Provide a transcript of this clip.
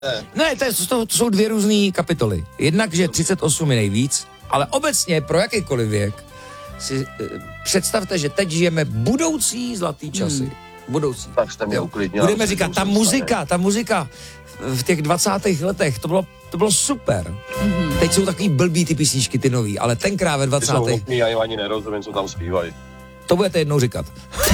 Ne, to jsou dvě různé kapitoly. Jednak, že 38 je nejvíc, ale obecně pro jakýkoliv věk si představte, že teď žijeme budoucí zlatý časy. Budoucí. Tak jste mě uklidnil. Budeme říkat, ta muzika v těch 20. letech, to bylo super. Teď jsou takový blbý ty písničky, ty nový, ale tenkrát ve 20. Ty jsou hutný, já jim ani nerozumím, co tam zpívají. To budete jednou říkat.